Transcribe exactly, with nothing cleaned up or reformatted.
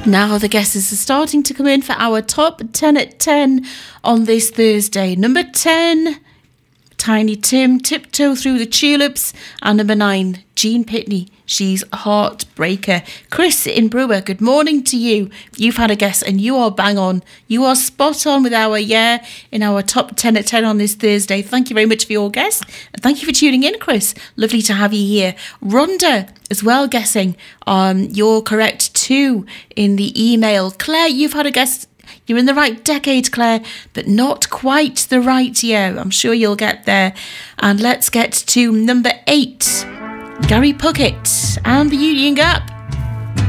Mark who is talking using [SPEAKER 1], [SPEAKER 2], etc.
[SPEAKER 1] Now the guesses are starting to come in for our top ten at ten on this Thursday. Number ten, Tiny Tim, Tiptoe Through the Tulips. And number nine, Jean Pitney, She's a Heartbreaker. Chris in Brewer, good morning to you. You've had a guess and you are bang on. You are spot on with our yeah in our top ten at ten on this Thursday. Thank you very much for your guess. And thank you for tuning in, Chris. Lovely to have you here. Rhonda as well guessing. Um, you're correct too in the email. Claire, you've had a guess. You're in the right decade, Claire, but not quite the right year. I'm sure you'll get there. And let's get to number eight. Gary Puckett and the Union Gap.